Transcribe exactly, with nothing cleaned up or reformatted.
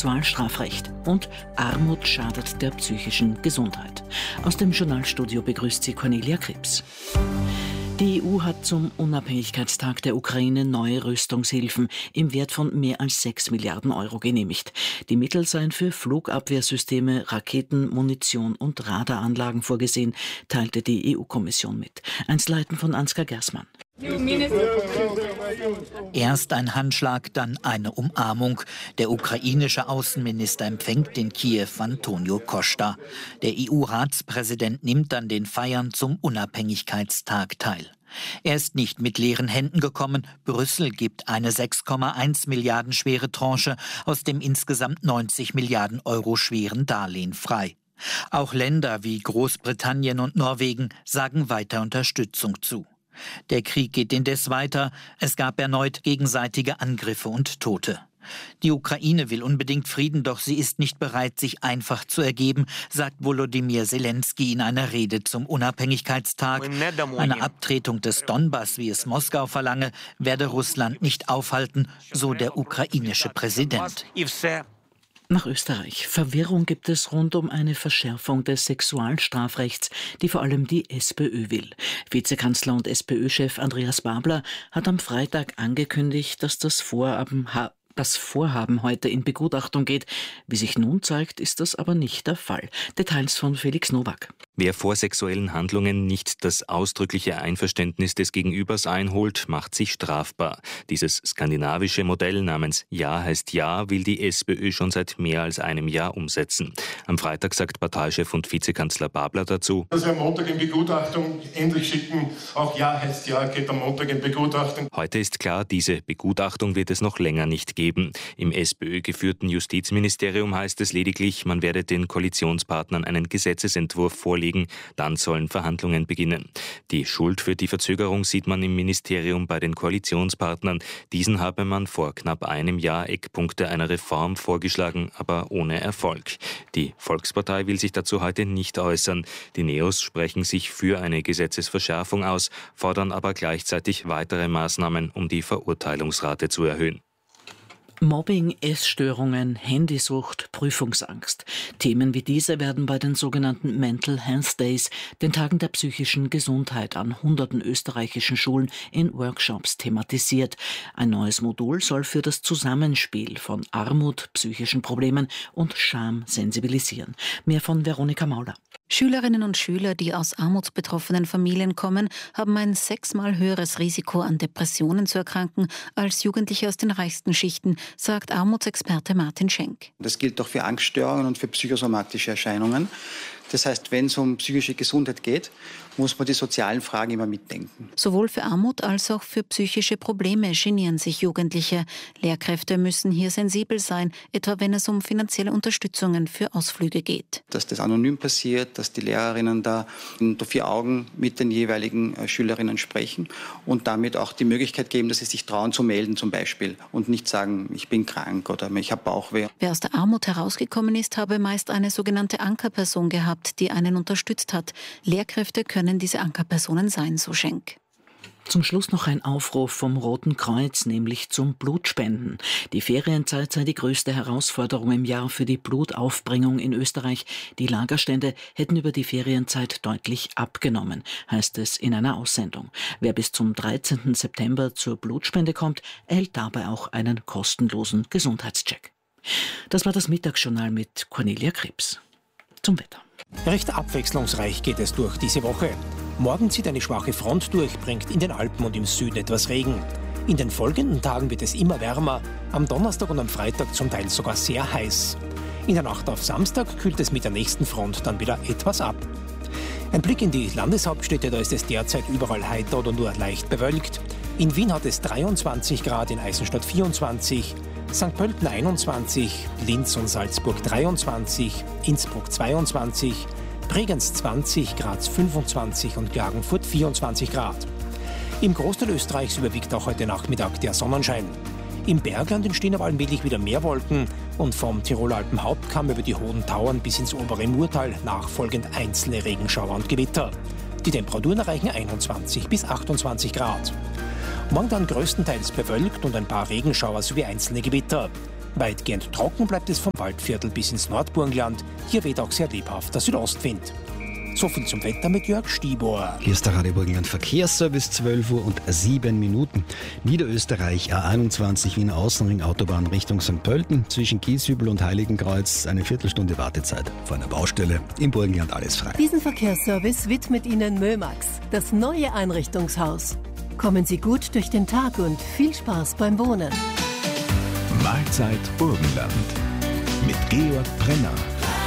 Sexualstrafrecht und Armut schadet der psychischen Gesundheit. Aus dem Journalstudio begrüßt sie Cornelia Krebs. Die E U hat zum Unabhängigkeitstag der Ukraine neue Rüstungshilfen im Wert von mehr als sechs Milliarden Euro genehmigt. Die Mittel seien für Flugabwehrsysteme, Raketen, Munition und Radaranlagen vorgesehen, teilte die E U-Kommission mit. Einzelheiten von Ansgar Gersmann. Erst ein Handschlag, dann eine Umarmung. Der ukrainische Außenminister empfängt in Kiew Antonio Costa. Der E U-Ratspräsident nimmt an den Feiern zum Unabhängigkeitstag teil. Er ist nicht mit leeren Händen gekommen. Brüssel gibt eine sechs Komma eins Milliarden schwere Tranche aus dem insgesamt neunzig Milliarden Euro schweren Darlehen frei. Auch Länder wie Großbritannien und Norwegen sagen weiter Unterstützung zu. Der Krieg geht indes weiter. Es gab erneut gegenseitige Angriffe und Tote. Die Ukraine will unbedingt Frieden, doch sie ist nicht bereit, sich einfach zu ergeben, sagt Volodymyr Zelensky in einer Rede zum Unabhängigkeitstag. Eine Abtretung des Donbass, wie es Moskau verlange, werde Russland nicht aufhalten, so der ukrainische Präsident. Nach Österreich. Verwirrung gibt es rund um eine Verschärfung des Sexualstrafrechts, die vor allem die SPÖ will. Vizekanzler und SPÖ-Chef Andreas Babler hat am Freitag angekündigt, dass das Vorhaben, das Vorhaben heute in Begutachtung geht. Wie sich nun zeigt, ist das aber nicht der Fall. Details von Felix Nowak. Wer vor sexuellen Handlungen nicht das ausdrückliche Einverständnis des Gegenübers einholt, macht sich strafbar. Dieses skandinavische Modell namens Ja heißt Ja will die SPÖ schon seit mehr als einem Jahr umsetzen. Am Freitag sagt Parteichef und Vizekanzler Babler dazu: Dass wir am Montag in Begutachtung endlich schicken. Auch Ja heißt Ja geht am Montag in Begutachtung. Heute ist klar, diese Begutachtung wird es noch länger nicht geben. Im SPÖ-geführten Justizministerium heißt es lediglich, man werde den Koalitionspartnern einen Gesetzesentwurf vorlegen. Dann sollen Verhandlungen beginnen. Die Schuld für die Verzögerung sieht man im Ministerium bei den Koalitionspartnern. Diesen habe man vor knapp einem Jahr Eckpunkte einer Reform vorgeschlagen, aber ohne Erfolg. Die Volkspartei will sich dazu heute nicht äußern. Die Neos sprechen sich für eine Gesetzesverschärfung aus, fordern aber gleichzeitig weitere Maßnahmen, um die Verurteilungsrate zu erhöhen. Mobbing, Essstörungen, Handysucht, Prüfungsangst. Themen wie diese werden bei den sogenannten Mental Health Days, den Tagen der psychischen Gesundheit an hunderten österreichischen Schulen in Workshops thematisiert. Ein neues Modul soll für das Zusammenspiel von Armut, psychischen Problemen und Scham sensibilisieren. Mehr von Veronika Mauler. Schülerinnen und Schüler, die aus armutsbetroffenen Familien kommen, haben ein sechsmal höheres Risiko, an Depressionen zu erkranken, als Jugendliche aus den reichsten Schichten, sagt Armutsexperte Martin Schenk. Das gilt auch für Angststörungen und für psychosomatische Erscheinungen. Das heißt, wenn es um psychische Gesundheit geht, muss man die sozialen Fragen immer mitdenken. Sowohl für Armut als auch für psychische Probleme genieren sich Jugendliche. Lehrkräfte müssen hier sensibel sein, etwa wenn es um finanzielle Unterstützungen für Ausflüge geht. Dass das anonym passiert, dass die Lehrerinnen da unter vier Augen mit den jeweiligen Schülerinnen sprechen und damit auch die Möglichkeit geben, dass sie sich trauen zu melden zum Beispiel und nicht sagen, ich bin krank oder ich habe Bauchweh. Wer aus der Armut herausgekommen ist, habe meist eine sogenannte Ankerperson gehabt, die einen unterstützt hat. Lehrkräfte können diese Ankerpersonen sein, so Schenk. Zum Schluss noch ein Aufruf vom Roten Kreuz, nämlich zum Blutspenden. Die Ferienzeit sei die größte Herausforderung im Jahr für die Blutaufbringung in Österreich. Die Lagerstände hätten über die Ferienzeit deutlich abgenommen, heißt es in einer Aussendung. Wer bis zum dreizehnten September zur Blutspende kommt, erhält dabei auch einen kostenlosen Gesundheitscheck. Das war das Mittagsjournal mit Cornelia Krebs. Zum Wetter. Recht abwechslungsreich geht es durch diese Woche. Morgen zieht eine schwache Front durch, bringt in den Alpen und im Süden etwas Regen. In den folgenden Tagen wird es immer wärmer, am Donnerstag und am Freitag zum Teil sogar sehr heiß. In der Nacht auf Samstag kühlt es mit der nächsten Front dann wieder etwas ab. Ein Blick in die Landeshauptstädte, da ist es derzeit überall heiter oder nur leicht bewölkt. In Wien hat es dreiundzwanzig Grad, in Eisenstadt vierundzwanzig, Sankt Pölten einundzwanzig, Linz und Salzburg dreiundzwanzig, Innsbruck zweiundzwanzig, Bregenz zwanzig, Graz fünfundzwanzig und Klagenfurt vierundzwanzig Grad. Im Großteil Österreichs überwiegt auch heute Nachmittag der Sonnenschein. Im Bergland entstehen aber allmählich wieder mehr Wolken und vom Tiroler Alpenhauptkamm über die Hohen Tauern bis ins obere Murtal nachfolgend einzelne Regenschauer und Gewitter. Die Temperaturen erreichen einundzwanzig bis achtundzwanzig Grad. Morgen dann größtenteils bewölkt und ein paar Regenschauer sowie einzelne Gewitter. Weitgehend trocken bleibt es vom Waldviertel bis ins Nordburgenland. Hier weht auch sehr lebhaft der Südostwind. So viel zum Wetter mit Jörg Stibor. Hier ist der Radio Burgenland Verkehrsservice, zwölf Uhr und sieben Minuten. Niederösterreich A einundzwanzig Wiener Außenring Autobahn Richtung Sankt Pölten. Zwischen Kieshübel und Heiligenkreuz eine Viertelstunde Wartezeit vor einer Baustelle. Im Burgenland alles frei. Diesen Verkehrsservice widmet Ihnen Mömax, das neue Einrichtungshaus. Kommen Sie gut durch den Tag und viel Spaß beim Wohnen. Mahlzeit Burgenland mit Georg Brenner.